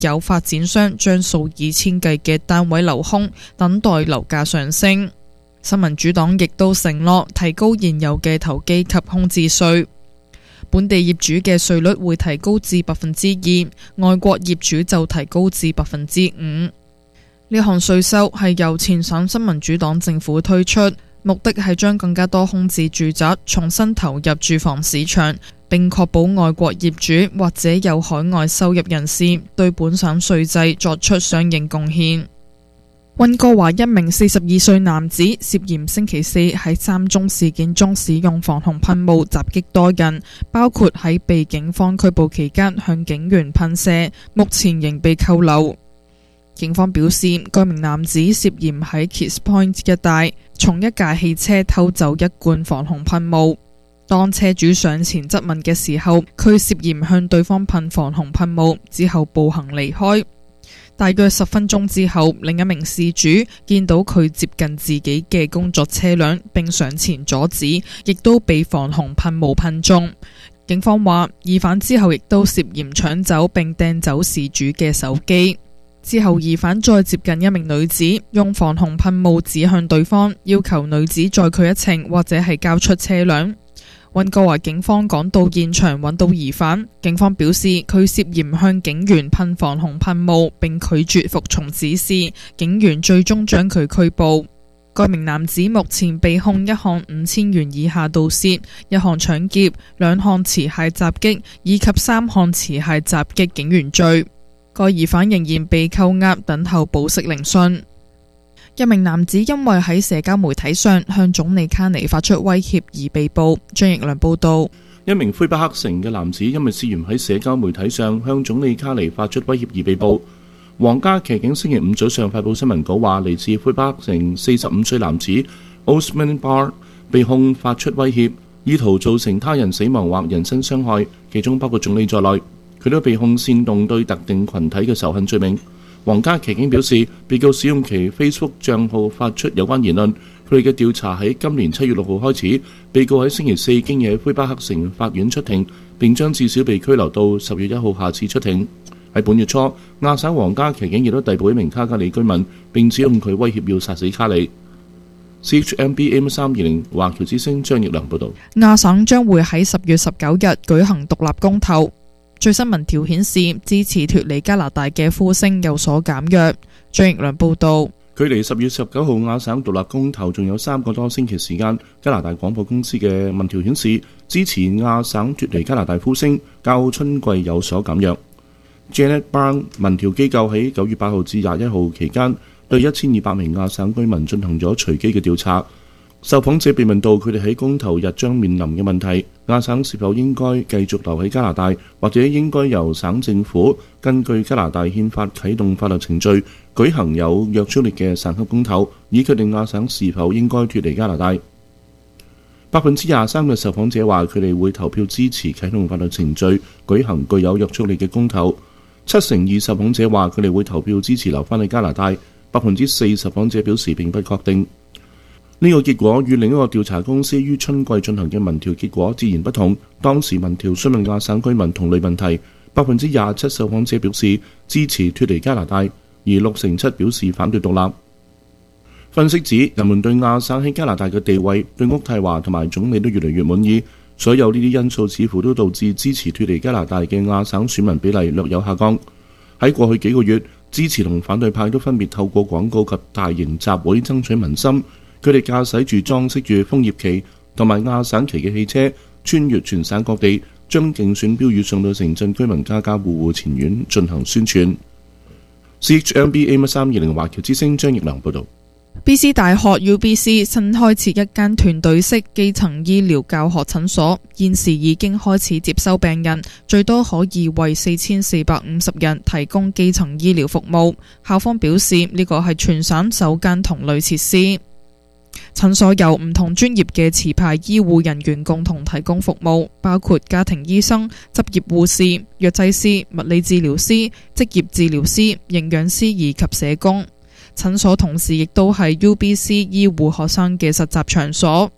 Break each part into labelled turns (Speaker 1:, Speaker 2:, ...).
Speaker 1: 有發展商將數以千計嘅單位留空，等待樓價上升。新民主黨亦都承諾提高現有嘅投機及空置稅，本地業主嘅稅率會提高至 2%， 外國業主就提高至 5%。呢項稅收係由前省新民主黨政府推出，目的係將更加多空置住宅重新投入住房市場，並確保外國業主或者有海外收入人士對本省稅制作出相應貢獻。溫哥華一名42歲男子涉嫌星期四喺3宗事件中使用防紅噴霧襲擊多人，包括喺被警方拘捕期間向警員噴射，目前仍被扣留。警方表示，該名男子涉嫌喺 Kids Point 一帶從一架汽車偷走一罐防紅噴霧。當車主上前質問嘅時候，佢涉嫌向對方噴防紅噴霧，之後步行離開。大約10分鐘之後，另一名事主見到佢接近自己嘅工作車輛，並上前阻止，亦都被防紅噴霧噴中。警方話，疑犯之後亦都涉嫌搶走並掟走事主嘅手機。之後疑犯再接近一名女子，用防紅噴霧指向對方，要求女子載佢一程或者係交出車輛。溫哥華警方趕到現場揾到疑犯，警方表示佢涉嫌向警員噴防紅噴霧並拒絕服從指示，警員最終將佢拘捕。該名男子目前被控1項5000元以下盜竊、1項搶劫、2項持械襲擊以及3項持械襲擊警員罪。該疑犯仍然被扣押，等候保釋聆訊。一名男子因為喺社交媒體上向總理卡尼發出威脅而被捕。張奕良報道。
Speaker 2: 一名魁北克城嘅男子因為涉嫌喺社交媒體上向總理卡尼發出威脅而被捕。皇家騎警星期五早上發佈新聞稿話，嚟自魁北克城45歲男子 Osman Bar 被控發出威脅，意圖造成他人死亡或人身傷害，其中包括總理在內。佢都被控煽動對特定群體嘅仇恨罪名。皇家騎警表示，被告使用其 Facebook 賬號發出有關言論。佢哋嘅調查喺今年7月6號開始。被告喺星期四經喺魁北克城法院出庭，並將至少被拘留到10月1號下次出庭。喺本月初，亞省皇家騎警亦都逮捕一名卡加里居民，並指控佢威脅要殺死卡里。CHMB AM320 華僑之聲張奕良報導。
Speaker 1: 亞省將會喺10月19日舉行獨立公投。最新民調顯示，支持脫離加拿大嘅呼聲有所減弱。張奕良報導。
Speaker 2: 距離10月19號亞省獨立公投仲有3個多星期時間，加拿大廣播公司嘅民調顯示，支持亞省脫離加拿大呼聲較春季有所減弱。Janet Brown 民調機構喺9月8號至21號期間對1200名亞省居民進行咗隨機嘅調查。受訪者被問到佢哋喺公投日將面臨嘅問題，亞省是否應該繼續留喺加拿大，或者應該由省政府根據加拿大憲法啟動法律程序，舉行有約束力嘅省級公投，以決定亞省是否應該脫離加拿大。23%嘅受訪者話佢哋會投票支持啟動法律程序，舉行具有約束力嘅公投。72%受訪者話佢哋會投票支持留返去加拿大。4%受訪者表示並不確定。呢個結果與另一個調查公司於春季進行嘅民調結果自然不同。當時民調詢問亞省居民同類問題，27%受訪者表示支持脫離加拿大，而67%表示反對獨立。分析指，人們對亞省喺加拿大嘅地位、對渥太華同埋總理都越嚟越滿意。所有呢啲因素似乎都導致支持脫離加拿大嘅亞省選民比例略有下降。喺過去幾個月，支持同反對派都分別透過廣告及大型集會爭取民心。佢哋駕駛住裝飾住楓葉旗同埋亞省旗嘅汽車，穿越全省各地，將競選標語送到城鎮居民家家戶戶前院進行宣傳。CHMB AM320 華僑之聲張奕良報導。
Speaker 1: BC 大學 UBC 新開設一間團隊式基層醫療教學診所，現時已經開始接收病人，最多可以為4450人提供基層醫療服務。校方表示，呢個係全省首間同類設施。診所由唔同專業嘅持牌醫護人員共同提供服務，包括家庭醫生、執業護士、藥劑師、物理治療師、職業治療師、營養師以及社工。診所同時亦都係 UBC 醫護學生嘅實習場所。學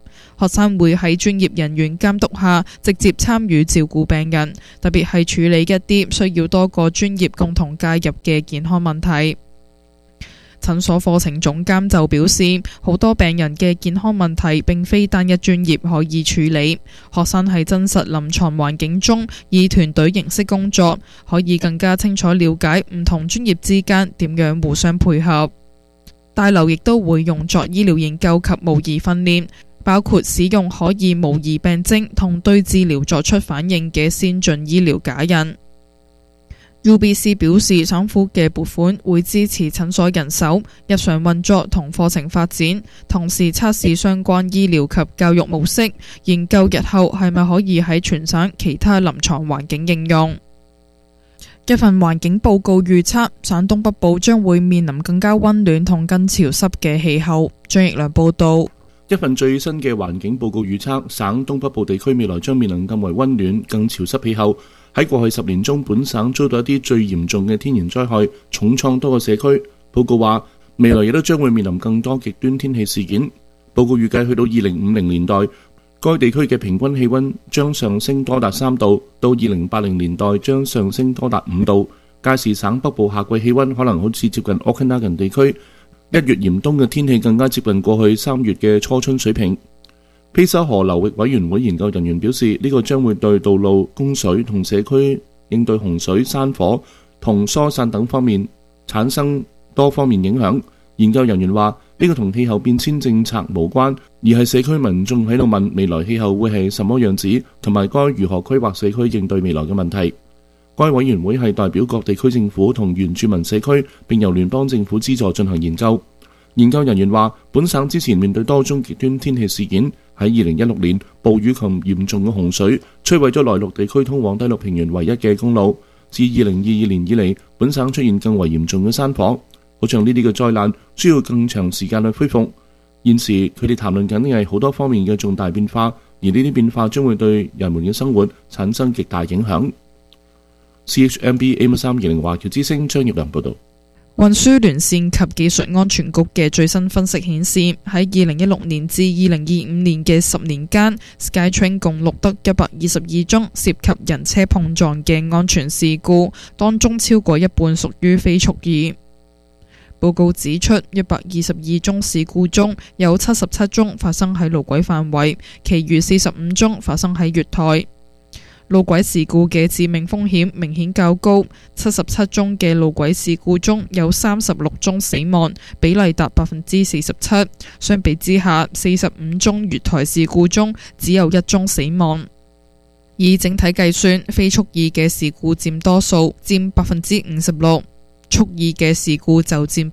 Speaker 1: 學生會喺專業人員監督下直接參與照顧病人，特別係處理一啲需要多個專業共同介入嘅健康問題。診所課程總監就表示，好多病人嘅健康問題並非單一專業可以處理，學生喺真實臨床環境中以團隊形式工作，可以更加清楚了解唔同專業之間點樣互相配合。大樓亦都會用作醫療研究及模擬訓練，包括使用可以模擬病徵同對治療作出反應嘅先進醫療假人。UBC 表示，省府嘅撥款會支持診所人手、日常運作同課程發展，同時測試相關醫療及教育模式，研究日後係咪可以喺全省其他臨床環境應用。一份環境報告預測，省東北部將會面臨更加溫暖同更潮濕嘅氣候。張奕良報道。
Speaker 2: 一份最新嘅環境報告預測，省東北部地區未來將面臨更為溫暖、更潮濕氣候。喺過去10年中，本省遭到一啲最嚴重嘅天然災害，重創多個社區。報告話，未來亦都將會面臨更多極端天氣事件。報告預計去到2050年代，該地區嘅平均氣溫將上升多達3度，到2080年代將上升多達5度。屆時省北部夏季氣溫可能好似接近 Okanagan 地區，1月嚴冬嘅天氣更加接近過去3月嘅初春水平。披沙河流域委員會研究人員表示，呢個將會對道路、供水同社區應對洪水、山火同疏散等方面產生多方面影響。研究人員話，呢個同氣候變遷政策無關，而係社區民眾喺度問未來氣候會係什麼樣子，同埋該如何規劃社區應對未來嘅問題。該委員會係代表各地區政府同原住民社區，並由聯邦政府資助進行研究。研究人員話，本省之前面對多宗極端天氣事件，喺2016年，暴雨及嚴重嘅洪水摧毀咗內陸地區通往低陸平原唯一嘅公路。自2022年以嚟，本省出現更為嚴重嘅山火，好像呢啲嘅災難需要更長時間去恢復。現時佢哋談論緊係好多方面嘅重大變化，而呢啲變化將會對人們嘅生活產生極大影響。CHMB AM320華僑之聲張業良報道。
Speaker 1: 運輸聯線及技術安全局嘅最新分析顯示，喺2016年至2025年嘅10年間，SkyTrain 共錄得122宗涉及人車碰撞嘅安全事故，當中超過一半屬於非蓄意。報告指出，122宗事故中有77宗發生喺路軌範圍，其餘45宗發生喺月台。路軌事故嘅致命風險明顯較高，77宗嘅路軌事故中有36宗死亡，比例達47%。相比之下，45宗月台事故中只有1宗死亡。以整體計算，非蓄意嘅事故佔多數，佔56%，蓄意嘅事故就佔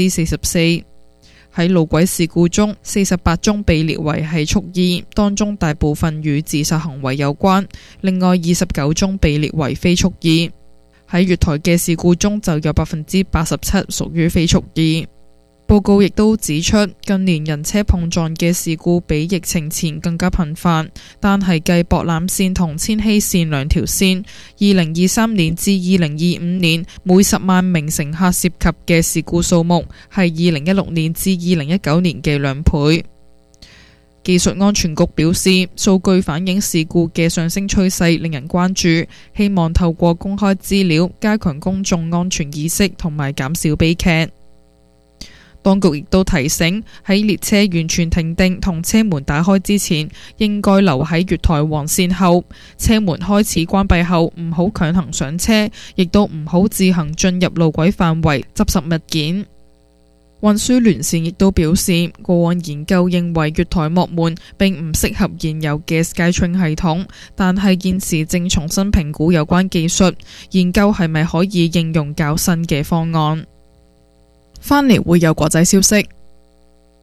Speaker 1: 44%。喺路軌事故中，48宗被列為係蓄意，當中大部分與自殺行為有關，另外29宗被列為非蓄意。喺月台嘅事故中就有87%屬於非蓄意。報告亦都指出，近年人車碰撞嘅事故比疫情前更加頻繁，但係計博覽線同千禧線兩條線，2023年至2025年每10萬名乘客涉及嘅事故數目係2016年至2019年嘅2倍。技術安全局表示，數據反映事故嘅上升趨勢令人關注，希望透過公開資料加強公眾安全意識同埋減少悲劇。當局亦都提醒，喺列車完全停定同車門打開之前，應該留喺月台黃線後。車門開始關閉後，唔好強行上車，亦都唔好自行進入路軌範圍執拾物件。運輸聯線亦都表示，過往研究認為月台幕門並唔適合現有嘅 SkyTrain 系統，但係現時正重新評估有關技術，研究係咪可以應用較新嘅方案。返嚟會有國際消息。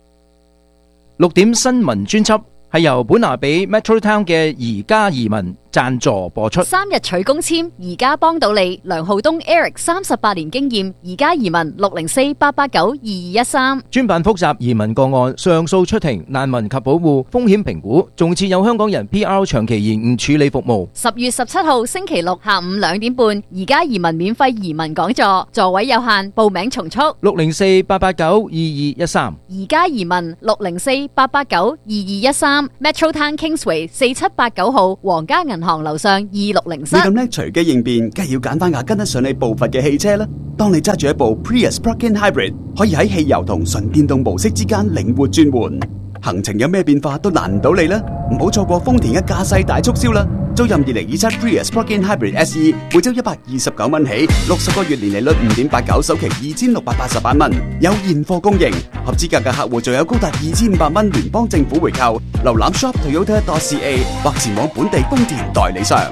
Speaker 3: 6點新聞專輯係由本拿比 Metro Town 嘅宜家移民贊助播出。
Speaker 4: 3日取公簽，而家幫到你。梁浩東 Eric 38年經驗，而家移民604-889-2213。
Speaker 3: 專辦複雜移民個案、上訴出庭、難民及保護、風險評估，仲設有香港人 PR 長期延誤處理服務。
Speaker 4: 10月17號星期六下午2點半，而家移民免費移民講座，座位有限，報名從速。
Speaker 3: 604-889-2213。
Speaker 4: 而家移民604-889-2213 Metro Town Kingsway 4789號皇家銀行樓上2603。
Speaker 5: 你咁叻隨機應變，梗係要揀翻架跟得上你步伐嘅汽車啦。當你揸住一部 Prius Plug-in Hybrid， 可以喺汽油同純電動模式之間靈活轉換，行程有咩變化都難唔到你啦。唔好錯過豐田嘅駕駛大促銷啦！租任2027 Prius Plug-in Hybrid SE， 每周129蚊起，60個月年利率5.89，首期2688蚊，有現貨供應。合資格嘅客戶仲有高達2500蚊聯邦政府回扣。瀏覽 shop.toyota.ca 或前往本地豐田代理商。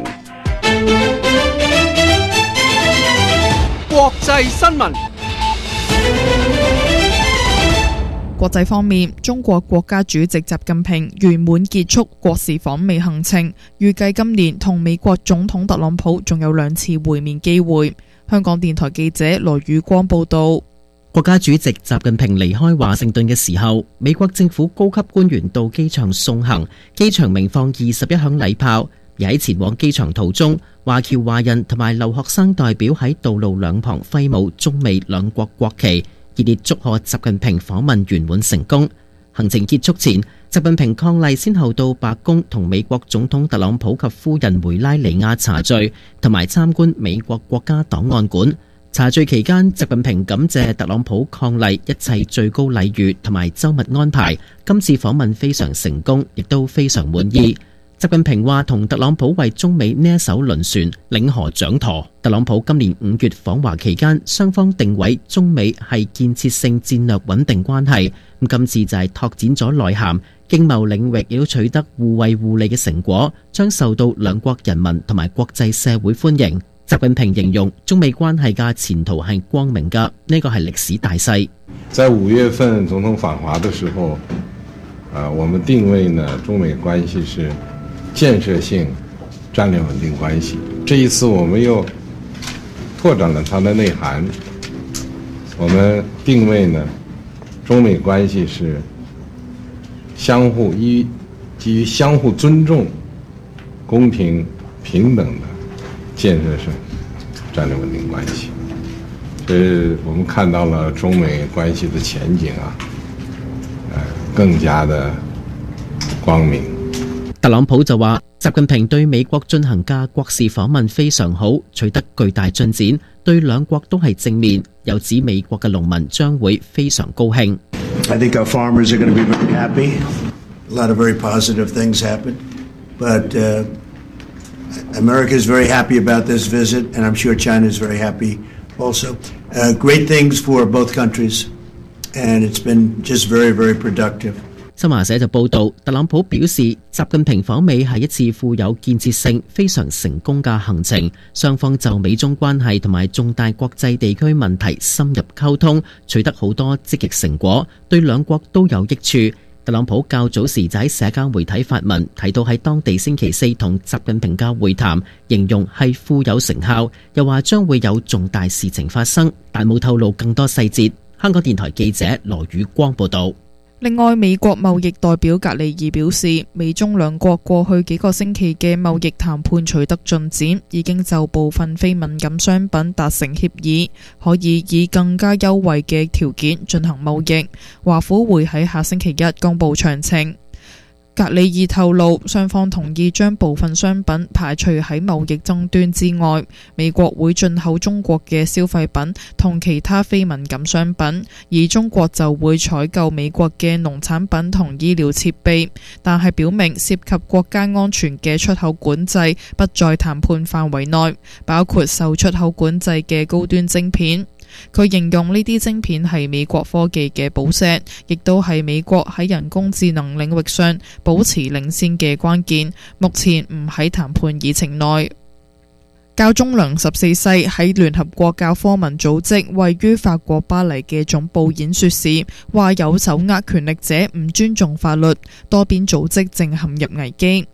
Speaker 6: 國際新聞。
Speaker 1: 國際方面，中國國家主席習近平圓滿結束國事訪美行程，預計今年同美國總統特朗普仲有2次會面機會。香港電台記者羅宇光報道。
Speaker 7: 國家主席習近平離開華盛頓嘅時候，美國政府高級官員到機場送行，機場鳴放21響禮炮。而喺前往機場途中，華僑華人同埋留學生代表喺道路兩旁揮舞中美兩國國旗，熱烈祝賀習近平訪問圓滿成功。行程結束前，習近平伉儷先後到白宮同美國總統特朗普及夫人梅拉尼亞茶聚，同埋參觀美國國家檔案館。茶聚期間，習近平感謝特朗普伉儷一切最高禮遇同埋周密安排，今次訪問非常成功，亦都非常滿意。習近平話同特朗普為中美呢一艘輪船領河掌舵。特朗普今年5月訪華期間，雙方定位中美係建設性戰略穩定關係。今次就係拓展咗內涵，經貿領域亦都取得互惠互利嘅成果，將受到兩國人民同埋國際社會歡迎。習近平形容中美關係嘅前途係光明㗎，呢個係歷史大勢。
Speaker 8: 在5月份總統訪華的時候，我們定位呢中美關係是建設性戰略穩定關係。這一次我們又拓展了它的內涵，我們定位呢中美關係是基於相互尊重、公平平等的建設性戰略穩定關係。所以我們看到了中美關係的前景更加的光明。
Speaker 7: 特朗普就話，習近平對美國進行嘅國事訪問非常好，取得巨大進展，對兩國都係正面。又指美國嘅農民將會非常高興。
Speaker 9: I think our farmers are going to be very happy. A lot of very positive things happened, but America is very happy about this visit, and I'm sure China is very happy also. Great things for both countries, and it's been just very, very productive.
Speaker 7: 新華社就報道，特朗普表示，習近平訪美係一次富有建設性、非常成功嘅行程，雙方就美中關係同埋重大國際地區問題深入溝通，取得好多積極成果，對兩國都有益處。特朗普較早時就喺社交媒體發文，提到喺當地星期4同習近平嘅會談，形容係富有成效，又話將會有重大事情發生，但冇透露更多細節。香港電台記者羅宇光報道。
Speaker 1: 另外，美國貿易代表格里爾表示，美中兩國過去幾個星期嘅貿易談判取得進展，已經就部分非敏感商品達成協議，可以以更加優惠嘅條件進行貿易。華府會喺下星期1公佈詳情。格里爾透露，雙方同意將部分商品排除喺貿易爭端之外。美國會進口中國嘅消費品同其他非敏感商品，而中國就會採購美國嘅農產品同醫療設備。但係表明涉及國家安全嘅出口管制不在談判範圍內，包括受出口管制嘅高端晶片。佢形容呢啲晶片係美國科技嘅寶石，亦都係美國喺人工智能領域上保持領先嘅關鍵，目前唔喺談判議程內。教宗良14世喺聯合國教科文組織位於法國巴黎嘅總部演說時，話有手握權力者唔尊重法律，多邊組織正陷入危機。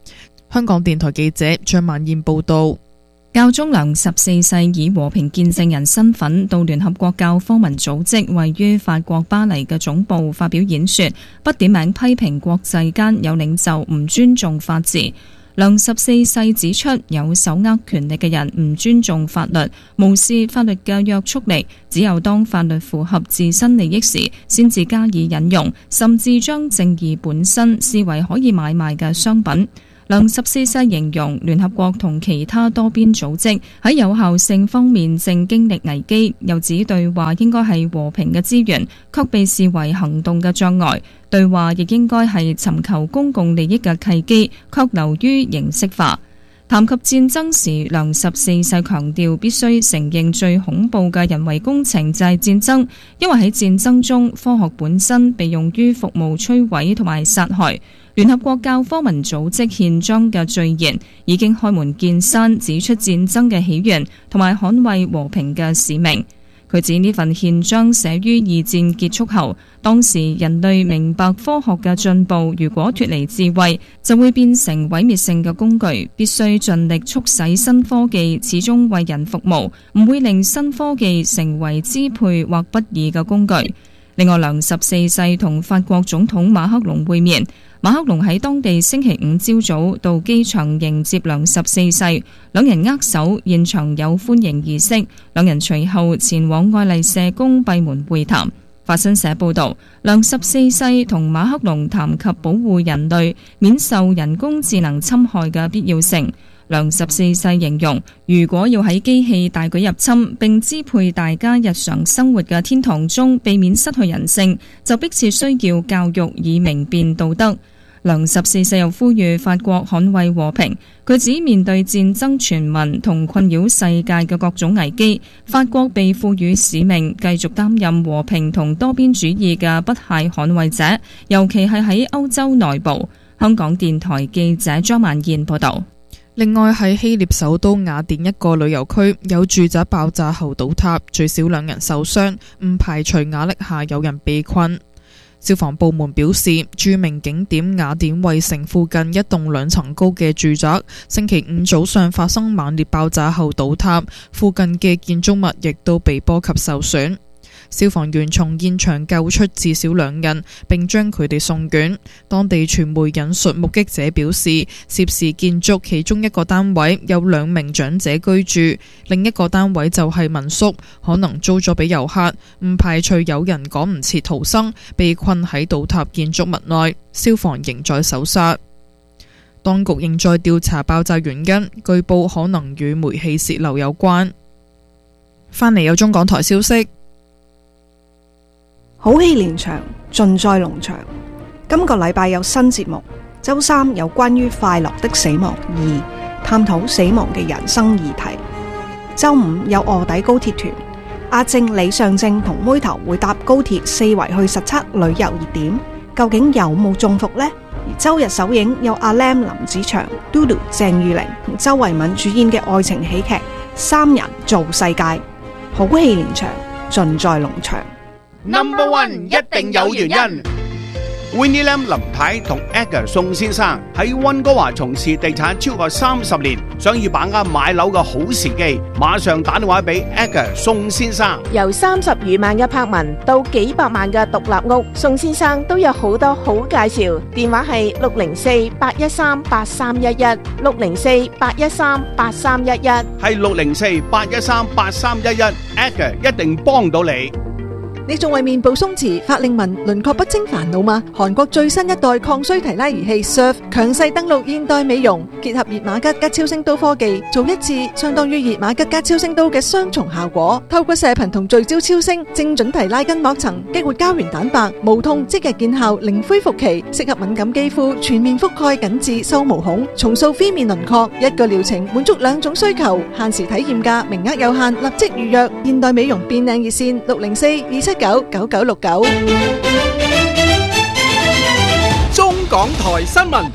Speaker 1: 香港電台記者張曼燕報道。
Speaker 6: 教宗良14世以和平見證人身份到聯合國教科文組織位於法國巴黎嘅總部發表演說，不點名批評國際間有領袖唔尊重法治。良14世指出，有手握權力嘅人唔尊重法律，無視法律嘅約束力，只有當法律符合自身利益時，先至加以引用，甚至將正義本身視為可以買賣嘅商品。良14世形容聯合國同其他多邊組織喺有效性方面正經歷危機，又指對話應該係和平嘅資源，卻被視為行動嘅障礙；對話亦應該係尋求公共利益嘅契機，卻流於形式化。談及戰爭時，良14世強調必須承認最恐怖嘅人為工程就係戰爭，因為喺戰爭中，科學本身被用於服務摧毀同埋殺害。聯合國教科文組織憲章嘅序言已經開門見山指出戰爭嘅起源同埋捍衛和平嘅使命。佢指呢份憲章寫於二戰結束後，當時人類明白科學嘅進步如果脫離智慧，就會變成毀滅性嘅工具，必須盡力促使新科技始終為人服務，唔會令新科技成為支配或不義嘅工具。另外，良14世同法國總統馬克龍會面。馬克龍喺當地星期五朝早到機場迎接良14世，兩人握手，現場有歡迎儀式。兩人隨後前往愛麗舍宮閉門會談。法新社報道，良14世同馬克龍談及保護人類免受人工智能侵害嘅必要性。良14世形容，如果要喺機器大舉入侵並支配大家日常生活嘅天堂中避免失去人性，就迫切需要教育以明辨道德。良14世又呼籲法國捍衛和平，佢指面對戰爭傳聞同困擾世界嘅各種危機，法國被賦予使命，繼續擔任和平同多邊主義嘅不懈捍衛者，尤其係喺歐洲內部。香港電台記者張曼燕報道。
Speaker 1: 另外喺希臘首都雅典一個旅遊區有住宅爆炸後倒塌，最少2人受傷，唔排除瓦礫下有人被困。消防部門表示，著名景點雅典衛城附近一棟2層高嘅住宅，星期五早上發生猛烈爆炸後倒塌，附近嘅建築物亦都被波及受損。消防員從現場救出至少2人，並將佢哋送院。當地傳媒引述目擊者表示，涉事建築其中一個單位有2名長者居住，另一個單位就係民宿，可能租咗俾遊客，唔排除有人趕唔切逃生，被困喺倒塌建築物內。消防仍在搜查，當局仍在調查爆炸原因，據報可能與煤氣洩漏有關。返嚟有中港台消息。
Speaker 10: 好戲連場，盡在農場。今個禮拜有新節目，周3有關於快樂的死亡2，探討死亡嘅人生議題。周5有臥底高鐵團，阿正、李尚正同妹頭會搭高鐵4圍去實測旅遊熱點，究竟有冇中伏呢？而周日首映有阿 Lam 林子祥、Dodo 鄭裕玲同周慧敏主演嘅愛情喜劇《3人造世界》，好戲連場，盡在農場。
Speaker 11: Number One 一定有原因。Winnie Lam 林太同 Edgar 宋先生喺溫哥華從事地產超過30年，想要把握買樓嘅好時機，馬上打電話俾 Edgar 宋先生。
Speaker 12: 由30餘萬嘅柏文到幾百萬嘅獨立屋，宋先生都有好多好介紹。電話係604-813-8311 604-813-8311，係604-813-8311。Edgar 一定幫到你。
Speaker 13: 你仲為面部鬆弛、法令紋、輪廓不清煩惱嗎？韓國最新一代抗衰提拉儀器 Surf 強勢登陸現代美容，結合熱瑪吉加超聲刀科技，做一次相當於熱瑪吉加超聲刀嘅雙重效果。透過射頻同聚焦超聲，精準提拉筋膜層，激活膠原蛋白，無痛即日見效，零恢復期，適合敏感肌膚，全面覆蓋緊致收毛孔，重塑非面輪廓。一個療程滿足2種需求，限時體驗價，名額有限，立即預約。現代美容變靚熱線604-279-9969。
Speaker 11: 中港台新聞。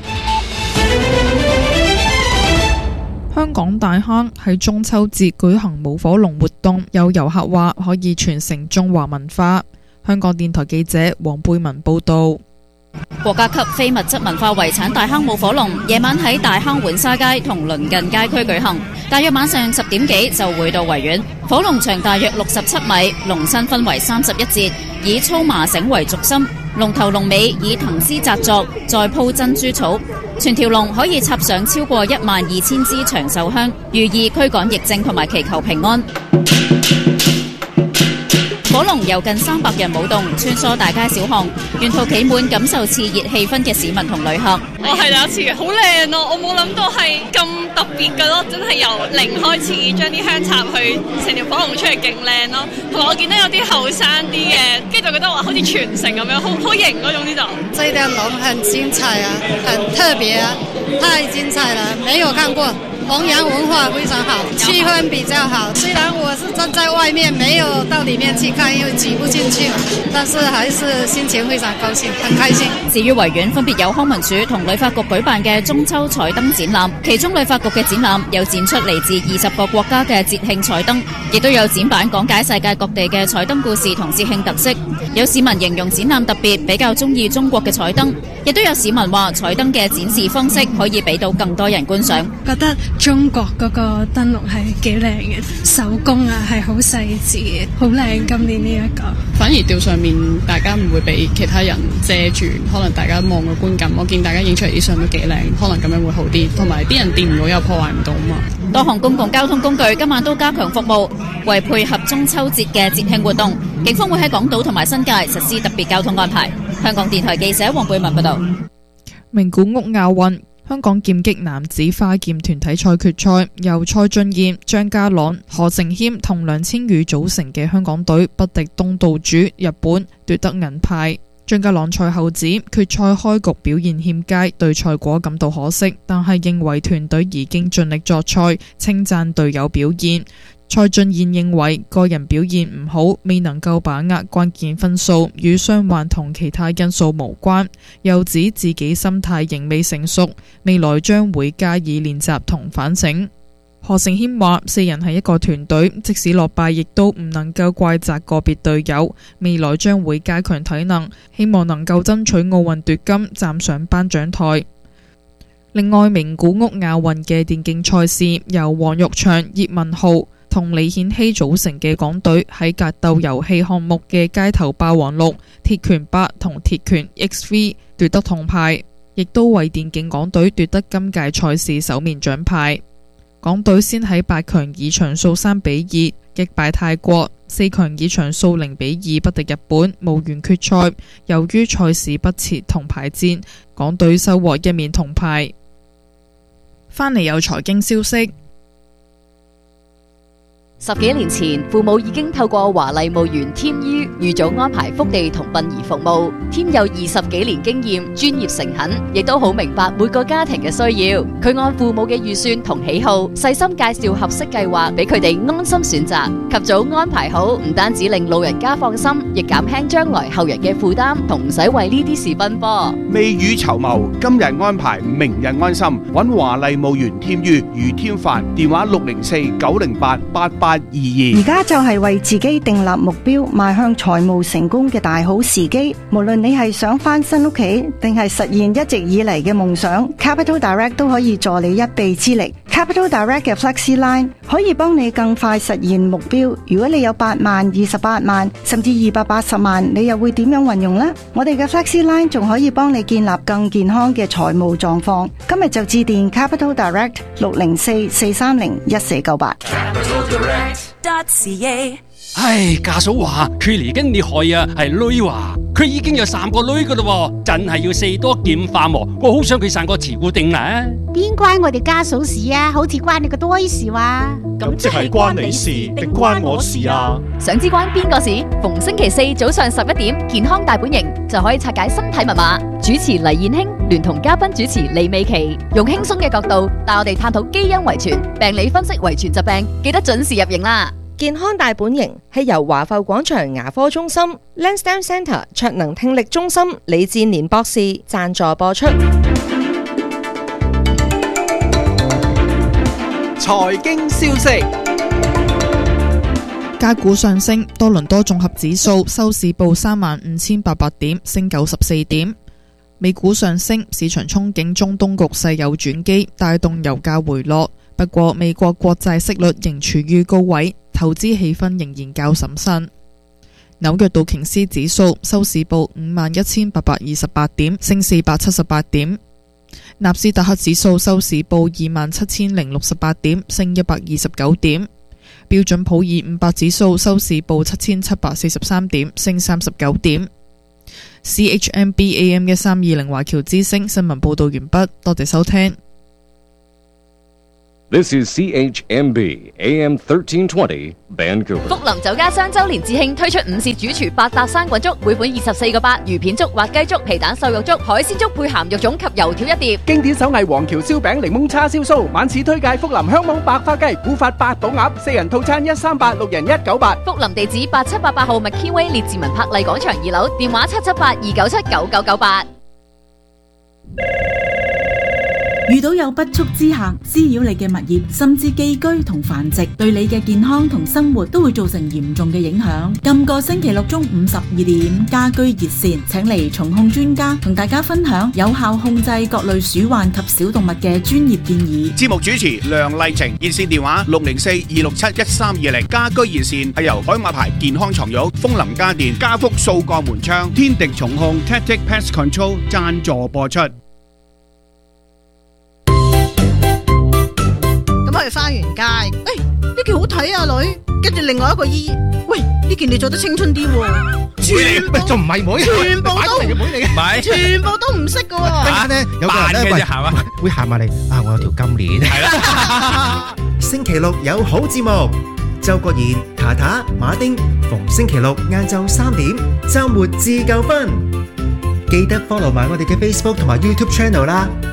Speaker 1: 香港大坑喺中秋節舉行舞火龍活動，有遊客話可以傳承中華文化。香港電台記者黃貝文報道。
Speaker 14: 國家級非物質文化遺產大坑舞火龍夜晚喺大坑浣紗街同鄰近街區舉行，大約晚上10點幾就會到維園。火龍長大約67米，龍身分為31節，以粗麻繩為軸心，龍頭龍尾以藤絲紮作，再鋪珍珠草。全條龍可以插上超過12000支長壽香，寓意驅趕疫症同埋祈求平安。火龍有近300人舞動，穿梭大街小巷，沿途企滿感受熾熱氣氛嘅市民同旅客。
Speaker 15: 我係第一次嘅，好靚咯！我冇諗到係咁特別嘅咯，真係由零開始將啲香插去成條火龍出嚟，勁靚咯。同埋我見到有啲後生啲嘅，跟住就覺得話好似傳承咁樣，好型嗰種呢就。
Speaker 16: 這條龍很精彩啊，很特別啊，太精彩了，沒有看過。弘揚文化非常好，氣氛比較好。雖然我是站在外面，沒有到裡面去看，因為擠不進去，但是還是心情非常高興，很開心。
Speaker 14: 至於維園分別有康文署同旅發局舉辦嘅中秋彩燈展覽，其中旅發局嘅展覽有展出嚟自20個國家嘅節慶彩燈，亦都有展板講解世界各地嘅彩燈故事同節慶特色。有市民形容展覽特別，比較中意中國嘅彩燈，亦都有市民話彩燈嘅展示方式可以俾到更多人觀賞。
Speaker 17: 覺得中國嗰個燈籠係幾靚嘅，手工啊係好細緻嘅，好靚。今年呢一個
Speaker 18: 反而吊上面大家唔會俾其他人遮住，可能大家望個觀感，我見大家影出嚟啲相都幾靚，可能咁樣會好啲，同埋啲人掂唔到又破壞唔到嘛。
Speaker 14: 多項公共交通工具今晚都加強服務，為配合中秋節嘅節慶活動，警方會喺港島同埋新界實施特別交通安排。香港電台記者黃貝文報道。
Speaker 1: 名古屋亞運香港劍擊男子花劍團體賽決賽，由蔡俊彥、張家朗、何承謙同梁千羽組成嘅香港隊不敵東道主日本，奪得銀牌。張家朗賽後指決賽開局表現欠佳，對賽果感到可惜，但係認為團隊已經盡力作賽，稱讚隊友表現。蔡俊彥認為個人表現唔好，未能夠把握關鍵分數，與傷患同其他因素無關，又指自己心態仍未成熟，未來將會加以練習同反省。何承謙話4人係一個團隊，即使落敗亦都唔能夠怪責個別隊友，未來將會加強體能，希望能夠爭取奧運奪金，站上頒獎台。另外，名古屋亞運嘅電競賽事由黃玉祥、葉文浩同李顯希組成嘅港隊喺格鬥遊戲項目嘅街頭霸王6、鐵拳8同鐵拳 X3 奪得銅牌，亦都為電競港隊奪得今屆賽事首面獎牌。港隊先喺8強以場數3-2擊敗泰國，4強以場數0-2不敵日本，無緣決賽。由於賽事不設銅牌戰，港隊收穫1面銅牌。返嚟有財經消息。
Speaker 4: 10幾年前，父母已經透過華麗墓園添於預早安排福地同殯儀服務。添有20幾年經驗，專業誠懇，亦都好明白每個家庭嘅需要。佢按父母嘅預算同喜好，細心介紹合適計劃俾佢哋安心選擇。及早安排好，唔單止令老人家放心，亦減輕將來後人嘅負擔，同唔使為呢啲事奔波。
Speaker 11: 未雨綢繆，今日安排，明日安心。揾華麗墓園添於余添凡，電話604-908-8822。
Speaker 19: 而家就係為自己訂立目標，邁向財務成功嘅大好時機。無論你係想翻新屋企，定係實現一直以嚟嘅夢想， Capital Direct 都可以助你一臂之力。Capital Direct 嘅 Flexi Line 可以幫你更快實現目標。如果你有8萬、28萬，甚至280萬，你又會點樣運用呢？我哋嘅 Flexi Line 仲可以幫你建立更健康嘅財務狀況。今日就致電 Capital Direct 604-430-1498。
Speaker 20: 唉，家嫂話佢嚟緊你害啊，係女話佢已經有3個女噶啦，真係要四多劍化喎。我好想佢生個慈固定啊！
Speaker 21: 邊關我哋家嫂事啊？好似關你個堆事話。
Speaker 22: 咁即係關你事定關我事啊？
Speaker 4: 想知關邊個事？逢星期4早上11點，健康大本營就可以拆解身體密碼。主持黎燕卿聯同嘉賓主持李美琪，用輕鬆嘅角度帶我哋探討基因遺傳、病理分析遺傳疾病，記得準時入營啦！
Speaker 23: 健康大本營係由華埠廣場牙科中心、Lansdowne Centre 卓能聽力中心李志年博士贊助播出。
Speaker 24: 財經消息，
Speaker 1: 價股上升，多倫多綜合指數收市報35,800點，升94點。 美股上升，市場憧憬中東局勢有轉機，帶動油價回落。不過美國國債息率仍處於高位，投資氣氛仍然較審慎。紐約道瓊斯指數收市報51,828點，升478點。納斯達克指數收市報27,068點，升129點。標準普爾500指數收市報7,743點，升39點。CHMB AM 1320華僑之聲新聞報道完畢，多謝收聽。
Speaker 2: This is CHMB AM 1320 Vancouver。
Speaker 4: 福林酒家雙周年致慶推出午市主廚百搭生滾粥，每款24個8，魚片粥、滑雞粥、皮蛋瘦肉粥、海鮮粥配鹹肉粽及油條一碟。
Speaker 3: 經典手藝黃橋燒餅、檸檬叉燒酥，晚市推介福林香網白花雞、古法八寶鴨，4人套餐138，6人198。
Speaker 4: 福林地址8788號McKee Way列治文柏麗廣場2樓，電話778-297-9998。
Speaker 5: 遇到有不速之客滋擾你嘅物業，甚至寄居同繁殖，對你嘅健康同生活都會造成嚴重嘅影響。今個星期六中午12點，家居熱線請嚟蟲控專家同大家分享有效控制各類鼠患及小動物嘅專業建議。
Speaker 11: 節目主持梁麗晴，熱線電話604-267-1320。家居熱線係由海馬牌健康床褥、楓林家電、家福數個門窗、天敵蟲控 Tactic Pest Control 贊助播出。
Speaker 8: 去花園街，呢件好睇啊女，跟住另外一個姨，喂呢件你做得青春啲喎，
Speaker 25: 仲唔係妹？
Speaker 8: 全部都
Speaker 25: 妹嚟嘅，
Speaker 8: 全部都唔識嘅喎。
Speaker 25: 陣間咧有個人咧會行埋嚟啊！我有條金鏈。係啦。星期六有好節目，周國賢、塔塔、馬丁，逢星期六晏晝3點，週末自夠分。記得 follow 埋我哋嘅 Facebook 同埋 YouTube channel 啦。